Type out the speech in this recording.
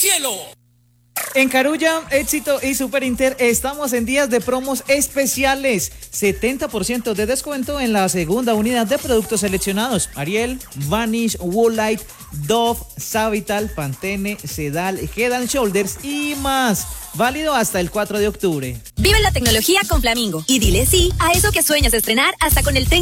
cielo. En Carulla, Éxito y Super Inter estamos en días de promos especiales. 70% de descuento en la segunda unidad de productos seleccionados. Ariel, Vanish, Woolite, Dove, Savital, Pantene, Sedal, Head and Shoulders y más. Válido hasta el 4 de octubre. Vive la tecnología con Flamingo y dile sí a eso que sueñas estrenar hasta con el 30%